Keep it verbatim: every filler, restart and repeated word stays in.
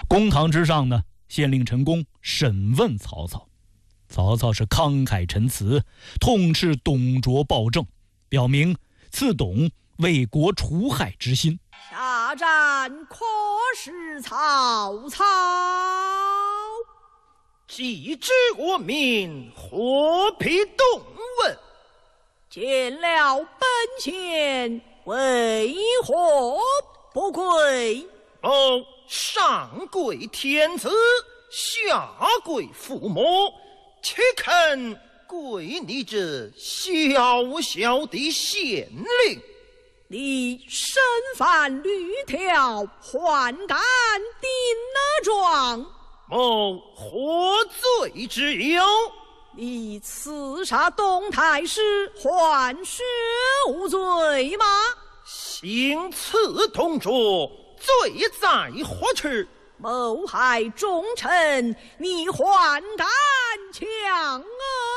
公堂之上呢，县令陈宫审问曹操。曹操是慷慨陈词，痛斥董卓暴政，表明赐董为国除害之心。 下战可是曹操？ 既知我民，何必动问？ 见了本县，为何不跪？ 某上跪天子，下跪父母，岂肯跪你这小小的县令？ 你身犯律条，还敢顶了状？ 某何罪之有？ 你刺杀董太师，还是无罪吗？ 行刺董卓，罪在何处？ 谋害忠臣，你还敢强啊？